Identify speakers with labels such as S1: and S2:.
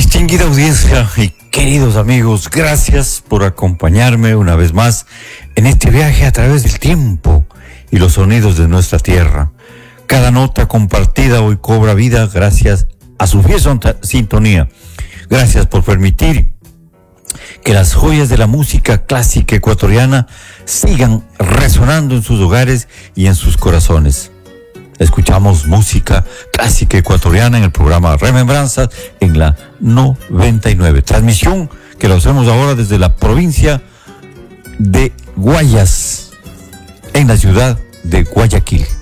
S1: Distinguida audiencia y queridos amigos, gracias por acompañarme una vez más en este viaje a través del tiempo y los sonidos de nuestra tierra. Cada nota compartida hoy cobra vida gracias a su fiel sintonía. Gracias por permitir que las joyas de la música clásica ecuatoriana sigan resonando en sus hogares y en sus corazones. Escuchamos música clásica ecuatoriana en el programa Remembranzas en la 99. Transmisión que lo hacemos ahora desde la provincia de Guayas, en la ciudad de Guayaquil.